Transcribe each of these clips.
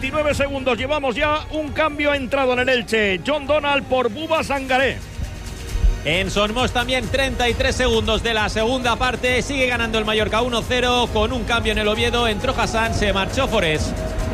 29 segundos. Llevamos ya un cambio entrado en el Elche. John Donald por Buba Sangaré. En Son Moix también 33 segundos de la segunda parte. Sigue ganando el Mallorca 1-0 con un cambio en el Oviedo. Entró Hassan, se marchó Forés.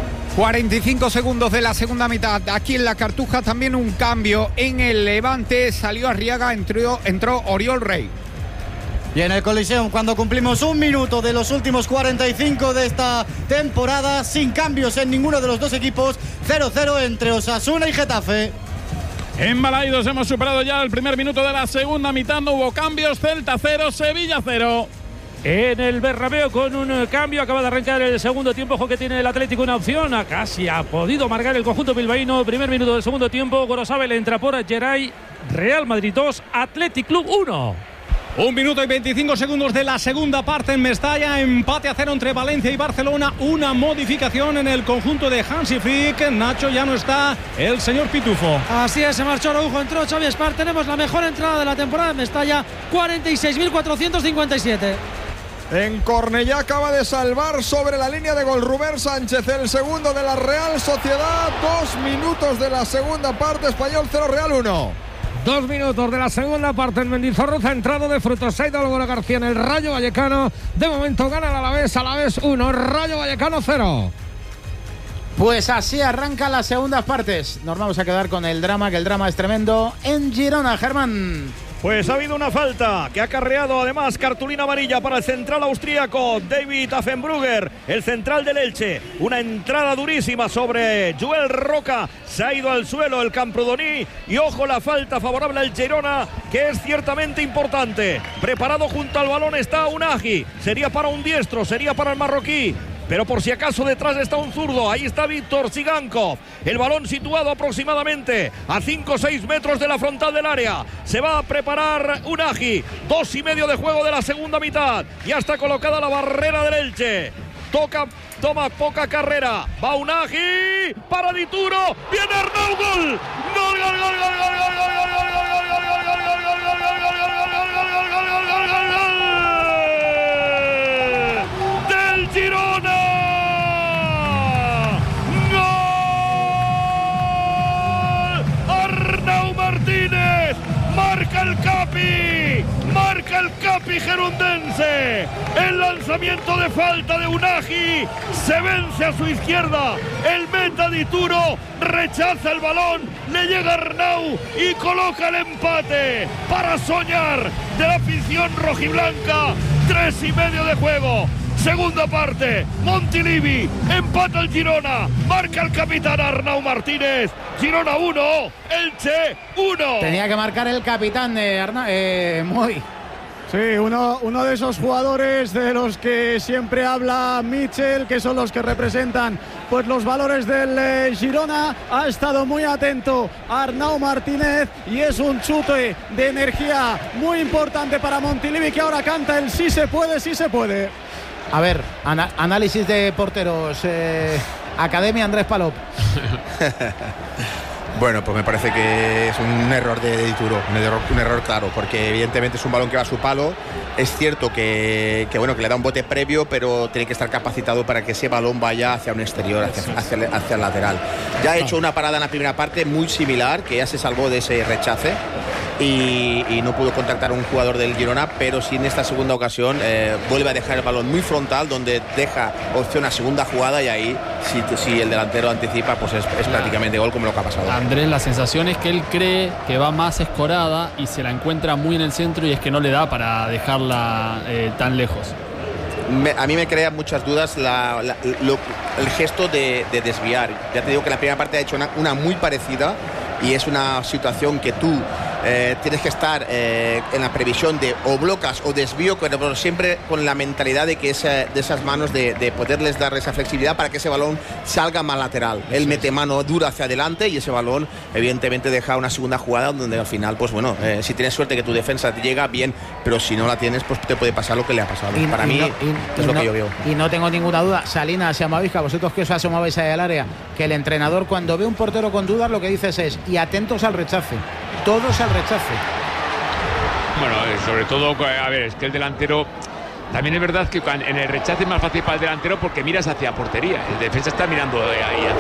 45 segundos de la segunda mitad. Aquí en la Cartuja también un cambio en el Levante. Salió Arriaga, entró Oriol Rey. Y en el Coliseum, cuando cumplimos un minuto de los últimos 45 de esta temporada, sin cambios en ninguno de los dos equipos, 0-0 entre Osasuna y Getafe. En Balaidos hemos superado ya el primer minuto de la segunda mitad. No hubo cambios. Celta 0, Sevilla 0. En el Bernabéu con un cambio. Acaba de arrancar el segundo tiempo. Ojo que tiene el Atlético una opción. Casi ha podido marcar el conjunto bilbaíno. Primer minuto del segundo tiempo. Gorosabel entra por Geray. Real Madrid 2, Athletic Club 1. 1 minuto y 25 segundos de la segunda parte en Mestalla. Empate a 0 entre Valencia y Barcelona. Una modificación en el conjunto de Hansi Flick. Nacho, ya no está el señor Pitufo. Así es, se marchó Araujo, entró Xavi Espar. Tenemos la mejor entrada de la temporada en Mestalla, 46.457. En Cornellá acaba de salvar sobre la línea de gol Rubén Sánchez, el segundo de la Real Sociedad. 2 minutos de la segunda parte. Español 0, Real 1. 2 minutos de la segunda parte en Mendizorroza, entrado de frutos. Se ha ido Álvaro García en el Rayo Vallecano. De momento gana el Alavés 1, Rayo Vallecano 0. Pues así arrancan las segundas partes. Nos vamos a quedar con el drama, que el drama es tremendo en Girona, Germán. Pues ha habido una falta que ha acarreado además cartulina amarilla para el central austríaco David Affenbrugger, el central del Elche. Una entrada durísima sobre Joel Roca. Se ha ido al suelo el Camprodoni y ojo la falta favorable al Girona, que es ciertamente importante. Preparado junto al balón está Unagi. Sería para un diestro, sería para el marroquí. Pero por si acaso detrás está un zurdo. Ahí está Víctor Sigankov. El balón situado aproximadamente a 5 o 6 metros de la frontal del área. Se va a preparar Unagi. 2:30 de juego de la segunda mitad. Ya está colocada la barrera del Elche. Toma poca carrera. Va Unagi. Para Dituro. Viene Arnau. Gol. Gol, gol, gol, gol, gol, gol, gol, gol, gol, gol, gol, gol, gol, gol, gol, gol, gol, gol, gol, Girona. ¡Gol! Arnau Martínez. Marca el Capi gerundense. El lanzamiento de falta de Unagi. Se vence a su izquierda. El meta Dituro rechaza el balón. Le llega Arnau y coloca el empate para soñar de la afición rojiblanca. 3:30 de juego. Segunda parte, Montilivi empata el Girona, marca el capitán Arnau Martínez. Girona 1, Elche 1. Tenía que marcar el capitán de Moy. Sí, uno de esos jugadores de los que siempre habla Michel, que son los que representan pues los valores del Girona. Ha estado muy atento Arnau Martínez y es un chute de energía muy importante para Montilivi, que ahora canta el sí se puede, sí se puede. A ver, análisis de porteros, Academia Andrés Palop. Bueno, pues me parece que es un error de Dituro, un error claro, porque evidentemente es un balón que va a su palo. Es cierto que bueno, que le da un bote previo, pero tiene que estar capacitado para que ese balón vaya hacia un exterior, hacia el lateral. Ya ha hecho una parada en la primera parte muy similar, que ya se salvó de ese rechace y no pudo contactar a un jugador del Girona, pero sí en esta segunda ocasión vuelve a dejar el balón muy frontal, donde deja opción a segunda jugada, y ahí si el delantero anticipa, pues es prácticamente gol, como lo que ha pasado. Andrés, la sensación es que él cree que va más escorada y se la encuentra muy en el centro, y es que no le da para dejarla tan lejos. A mí me crea muchas dudas el gesto de desviar. Ya te digo que la primera parte ha hecho una muy parecida, y es una situación que tú tienes que estar en la previsión de o blocas o desvío, pero siempre con la mentalidad de que de esas manos de poderles dar esa flexibilidad para que ese balón salga más lateral. Él mete mano dura hacia adelante y ese balón evidentemente deja una segunda jugada donde al final, pues bueno, si tienes suerte que tu defensa te llega bien, pero si no la tienes, pues te puede pasar lo que le ha pasado. Para mí es lo que yo veo. Y no tengo ninguna duda, Salinas y Amavisca, vosotros que os asomabais ahí al área, que el entrenador cuando ve un portero con dudas lo que dices es: y atentos al rechace, todos al rechace. Bueno, sobre todo, a ver, es que el delantero, también es verdad que en el rechace es más fácil para el delantero porque miras hacia portería. El defensa está mirando ahí